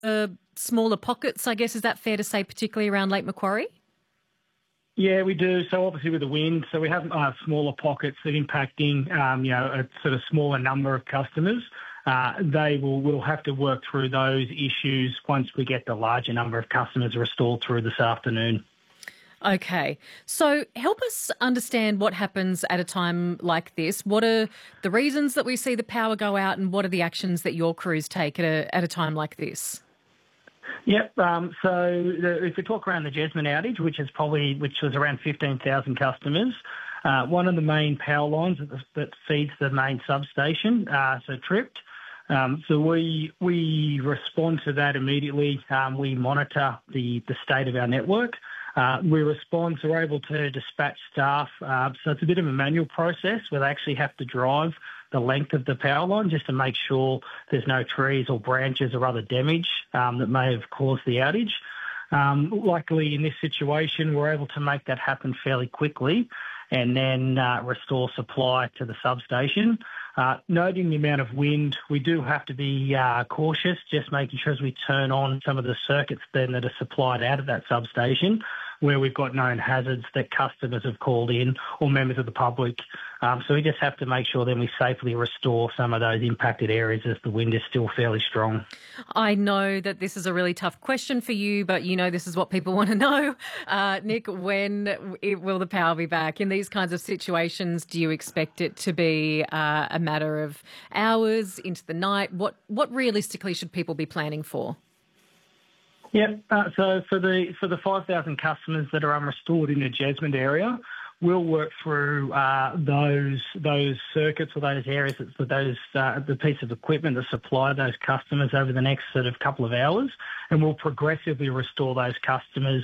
smaller pockets, I guess, is that fair to say, particularly around Lake Macquarie? Yeah, we do. So obviously with the wind, so we have smaller pockets that are impacting, a sort of smaller number of customers. We'll have to work through those issues once we get the larger number of customers restored through this afternoon. Okay. So help us understand what happens at a time like this. What are the reasons that we see the power go out, and what are the actions that your crews take at a time like this? Yep. If we talk around the Jesmond outage, which was around 15,000 customers, one of the main power lines that feeds the main substation, tripped. So we respond to that immediately. We monitor the state of our network. We respond, so we're able to dispatch staff. So it's a bit of a manual process where they actually have to drive the length of the power line just to make sure there's no trees or branches or other damage that may have caused the outage. Luckily, in this situation, we're able to make that happen fairly quickly and then restore supply to the substation. Noting the amount of wind, we do have to be cautious, just making sure as we turn on some of the circuits then that are supplied out of that substation, where we've got known hazards that customers have called in or members of the public. So we just have to make sure then we safely restore some of those impacted areas as the wind is still fairly strong. I know that this is a really tough question for you, but this is what people want to know. Nick, when will the power be back? In these kinds of situations, do you expect it to be a matter of hours into the night? What realistically should people be planning for? Yeah, so for the 5,000 customers that are unrestored in the Jesmond area, we'll work through those circuits or those areas, the piece of equipment that supply those customers over the next sort of couple of hours, and we'll progressively restore those customers,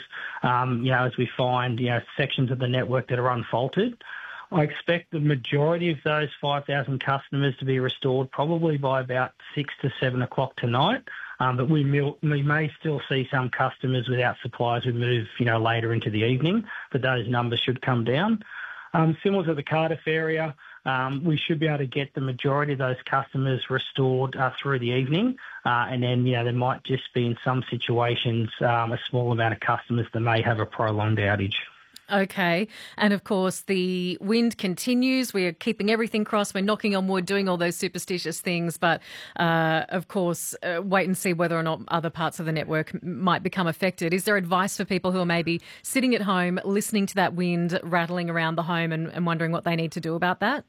as we find sections of the network that are unfaulted. I expect the majority of those 5,000 customers to be restored probably by about 6 to 7 o'clock tonight. But we may still see some customers without supplies who move, later into the evening, but those numbers should come down. Similar to the Cardiff area, we should be able to get the majority of those customers restored through the evening. And then, there might just be in some situations a small amount of customers that may have a prolonged outage. Okay. And of course, the wind continues. We are keeping everything crossed. We're knocking on wood, doing all those superstitious things. But of course, wait and see whether or not other parts of the network might become affected. Is there advice for people who are maybe sitting at home, listening to that wind rattling around the home and wondering what they need to do about that?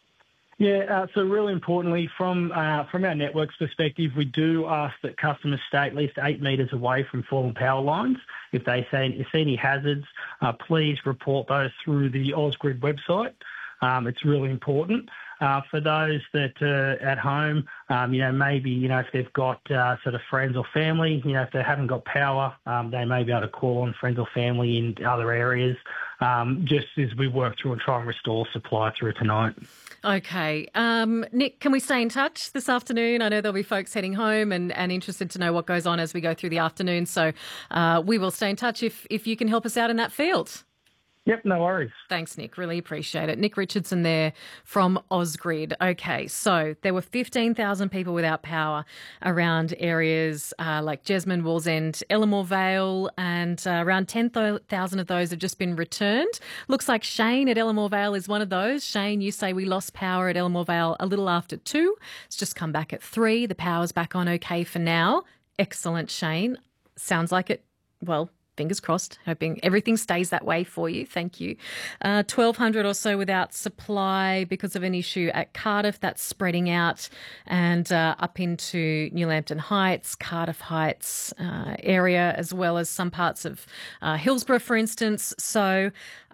Yeah, so really importantly, from our network's perspective, we do ask that customers stay at least 8 metres away from fallen power lines. If they see any hazards, please report those through the Ausgrid website. It's really important. For those that are at home, maybe, if they've got sort of friends or family, if they haven't got power, they may be able to call on friends or family in other areas, just as we work through and try and restore supply through tonight. Okay. Nick, can we stay in touch this afternoon? I know there'll be folks heading home and interested to know what goes on as we go through the afternoon. So we will stay in touch if you can help us out in that field. Yep, no worries. Thanks, Nick. Really appreciate it. Nick Richardson there from Ausgrid. Okay, so there were 15,000 people without power around areas like Jesmond, Wallsend, Ellamore Vale, and around 10,000 of those have just been returned. Looks like Shane at Ellamore Vale is one of those. Shane, you say we lost power at Ellamore Vale a little after 2. It's just come back at 3. The power's back on okay for now. Excellent, Shane. Sounds like it, well, fingers crossed, hoping everything stays that way for you. Thank you. 1,200 or so without supply because of an issue at Cardiff. That's spreading out and up into New Lambton Heights, Cardiff Heights area, as well as some parts of Hillsborough, for instance. So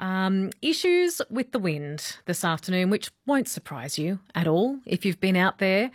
issues with the wind this afternoon, which won't surprise you at all if you've been out there.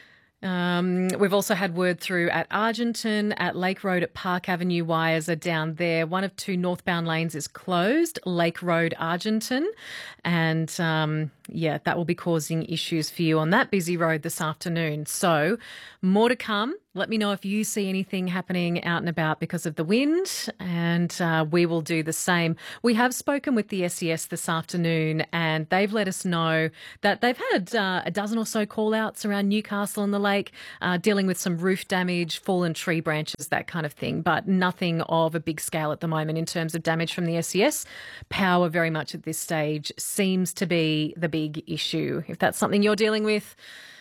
We've also had word through at Argenton, at Lake Road at Park Avenue. Wires are down there. One of 2 northbound lanes is closed, Lake Road, Argenton. And Yeah, that will be causing issues for you on that busy road this afternoon. So more to come. Let me know if you see anything happening out and about because of the wind, and we will do the same. We have spoken with the SES this afternoon, and they've let us know that they've had a dozen or so call-outs around Newcastle and the lake, dealing with some roof damage, fallen tree branches, that kind of thing, but nothing of a big scale at the moment in terms of damage from the SES. Power very much at this stage seems to be the big issue. If that's something you're dealing with,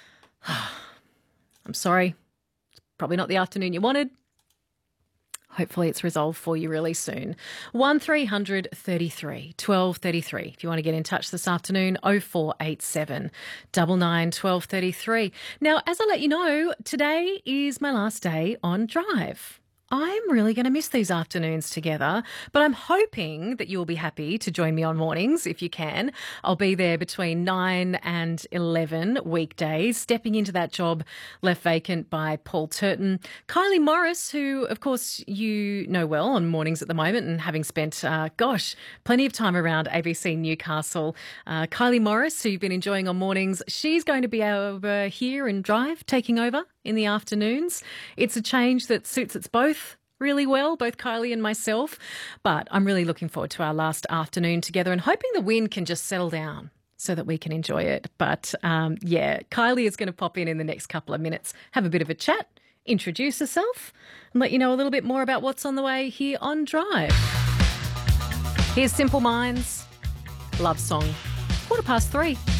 I'm sorry. Probably not the afternoon you wanted. Hopefully it's resolved for you really soon. 1300 33 1233. If you want to get in touch this afternoon, 0487 99 1233. Now, as I let you know, today is my last day on Drive. I'm really going to miss these afternoons together, but I'm hoping that you'll be happy to join me on mornings if you can. I'll be there between 9 and 11 weekdays, stepping into that job left vacant by Paul Turton. Kylie Morris, who, of course, you know well on mornings at the moment, and having spent, plenty of time around ABC Newcastle. Kylie Morris, who you've been enjoying on mornings, she's going to be over here in Drive, taking over in the afternoons. It's a change that suits us both really well, both Kylie and myself, but I'm really looking forward to our last afternoon together and hoping the wind can just settle down so that we can enjoy it. But Kylie is going to pop in the next couple of minutes, have a bit of a chat, introduce herself and let you know a little bit more about what's on the way here on Drive. Here's Simple Minds, Love Song, 3:15.